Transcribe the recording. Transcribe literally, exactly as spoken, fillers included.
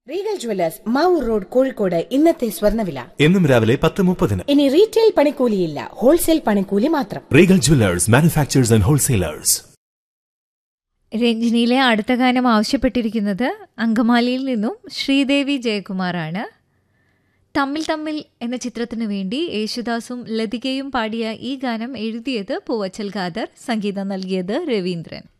Regal jewellers Mavoor road Kozhikode. ഇന്നത്തെ സ്വർണ്ണവില എന്നും രാവിലെ പത്ത് മുപ്പതിന്. ഇനി റീറ്റെയിൽ പണിക്കൂലിയില്ല, ഹോൾസെയിൽ പണിക്കൂലി മാത്രം. Regal jewellers, manufacturers and wholesalers. രഞ്ജിനിയിലെ അടുത്ത ഗാനം ആവശ്യപ്പെട്ടിരിക്കുന്നത് അങ്കമാലിയിൽ നിന്നും ശ്രീദേവി ജയകുമാറാണ്. തമ്മിൽ തമ്മിൽ എന്ന ചിത്രത്തിനു വേണ്ടി യേശുദാസും ലതികയും പാടിയ ഈ ഗാനം എഴുതിയത് പൂവച്ചൽ ഖാദർ, സംഗീതം നൽകിയത് രവീന്ദ്രൻ.